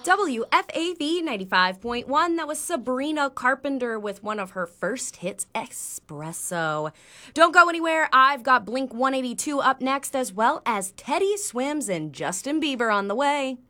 WFAV 95.1. That was Sabrina Carpenter with one of her first hits, Espresso. Don't go anywhere. I've got Blink 182 up next, as well as Teddy Swims and Justin Bieber on the way.